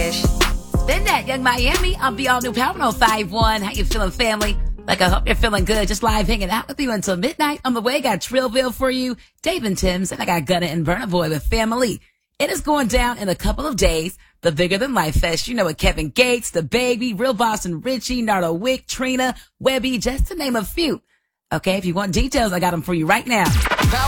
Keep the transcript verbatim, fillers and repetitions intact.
Fish. Then that, Young Miami on Be All New Power on five one. How you feeling, family? Like, I hope you're feeling good. Just live hanging out with you until midnight. On the way, got Trillville for you, Dave and Tim's, and I got Gunna and Burna Boy with Family. It is going down in a couple of days. The Bigger Than Life Fest, you know, with Kevin Gates, The Baby, Real Boss and Richie, Nardo Wick, Trina, Webby, just to name a few. Okay, if you want details, I got them for you right now.